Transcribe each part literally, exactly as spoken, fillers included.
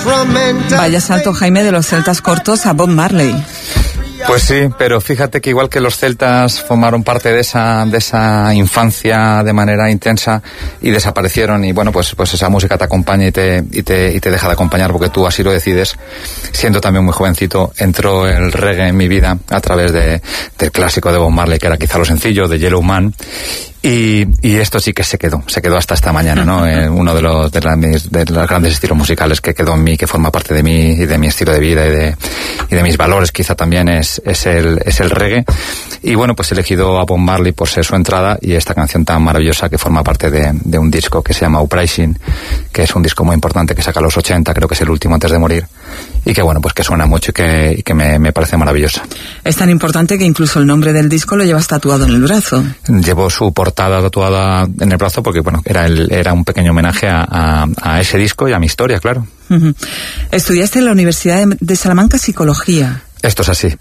Vaya salto, Jaime, de los celtas cortos a Bob Marley. Pues sí, pero fíjate que igual que los celtas formaron parte de esa de esa infancia de manera intensa y desaparecieron, y bueno, pues pues esa música te acompaña y te y te y te deja de acompañar porque tú así lo decides. Siendo también muy jovencito, entró el reggae en mi vida a través de del clásico de Bob Marley, que era quizá lo sencillo, de Yellow Man. Y, y esto sí que se quedó, se quedó hasta esta mañana, ¿no? Eh, uno de los, de, la, de los grandes estilos musicales que quedó en mí, que forma parte de mí y de mi estilo de vida y de, y de mis valores, quizá también es, es el, es el reggae. Y bueno, pues he elegido a Bob Marley por ser su entrada y esta canción tan maravillosa que forma parte de, de un disco que se llama Uprising, que es un disco muy importante que saca a los ochenta, creo que es el último antes de morir. Y que bueno, pues que suena mucho y que, y que me, me parece maravillosa. Es tan importante que incluso el nombre del disco lo llevas tatuado en el brazo. Llevo su portada tatuada en el brazo porque bueno, era el, era un pequeño homenaje a, a, a ese disco y a mi historia, claro. Uh-huh. Estudiaste en la Universidad de, de Salamanca Psicología. Esto es así.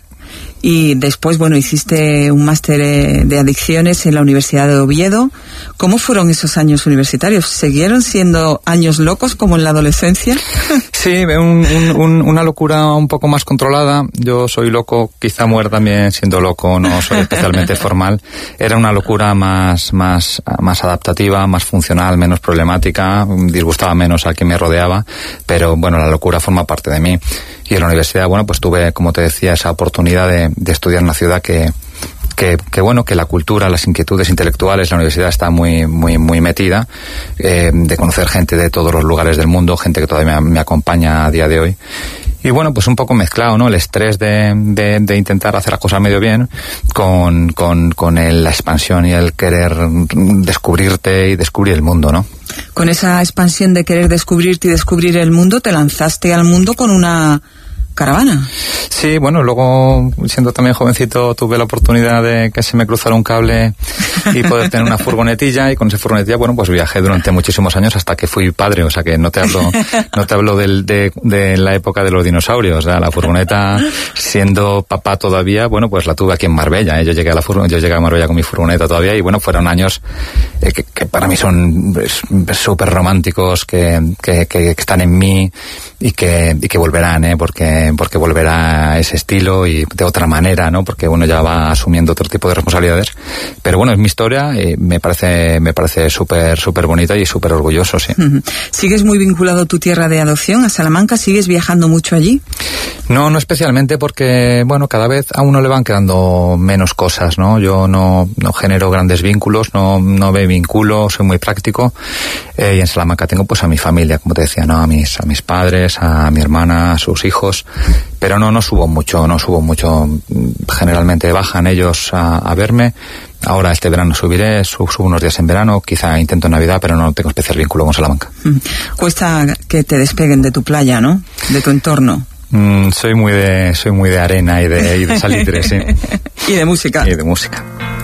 Y después, bueno, hiciste un máster de adicciones en la Universidad de Oviedo. ¿Cómo fueron esos años universitarios? ¿Siguieron siendo años locos como en la adolescencia? Sí, un, un, una locura un poco más controlada. Yo soy loco, quizá muera también siendo loco, no soy especialmente formal. Era una locura más, más, más adaptativa, más funcional, menos problemática, disgustaba menos a quien me rodeaba, pero bueno, la locura forma parte de mí. Y en la universidad, bueno, pues tuve, como te decía, esa oportunidad de, de estudiar en una ciudad que, que, que bueno, que la cultura, las inquietudes intelectuales, la universidad está muy, muy, muy metida, eh, de conocer gente de todos los lugares del mundo, gente que todavía me, me acompaña a día de hoy. Y bueno, pues un poco mezclado, ¿no? El estrés de, de, de intentar hacer las cosas medio bien con, con, con el, la expansión y el querer descubrirte y descubrir el mundo, ¿no? Con esa expansión de querer descubrirte y descubrir el mundo, te lanzaste al mundo con una caravana. Sí, bueno, luego, siendo también jovencito, tuve la oportunidad de que se me cruzara un cable y poder tener una furgonetilla, y con esa furgonetilla, bueno, pues viajé durante muchísimos años hasta que fui padre, o sea que no te hablo, no te hablo del, de, de la época de los dinosaurios, o sea, la furgoneta, siendo papá todavía, bueno, pues la tuve aquí en Marbella, ¿eh? Yo llegué a la furgon- yo llegué a Marbella con mi furgoneta todavía, y bueno, fueron años eh, que, que para mí son súper románticos, que, que, que están en mí y que, y que volverán, ¿eh? Porque porque volverá a ese estilo y de otra manera, ¿no? Porque uno ya va asumiendo otro tipo de responsabilidades. Pero bueno, es mi historia y me parece me parece súper súper bonita y súper orgulloso, sí. ¿Sigues muy vinculado a tu tierra de adopción, a Salamanca? ¿Sigues viajando mucho allí? No, no especialmente porque, bueno, cada vez a uno le van quedando menos cosas, ¿no? Yo no, no genero grandes vínculos, no, no me vinculo, soy muy práctico. Eh, y en Salamanca tengo pues a mi familia, como te decía, ¿no? A mis, a mis padres, a mi hermana, a sus hijos. Pero no, no subo mucho, no subo mucho. Generalmente bajan ellos a, a verme. Ahora este verano subiré, subo, subo unos días en verano, quizá intento en Navidad, pero no tengo especial vínculo con Salamanca. Cuesta que te despeguen de tu playa, ¿no? De tu entorno. Mm, soy muy de, soy muy de arena y de, y de salitre, sí. Y de música. Y de música.